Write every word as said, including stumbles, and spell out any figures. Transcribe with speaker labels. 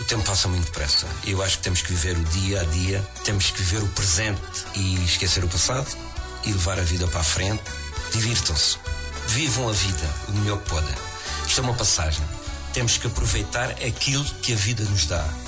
Speaker 1: tempo passa muito depressa. Eu acho que temos que viver o dia a dia, temos que viver o presente e esquecer o passado e levar a vida para a frente. Divirtam-se, vivam a vida o melhor que podem. Isto é uma passagem. Temos que aproveitar aquilo que a vida nos dá.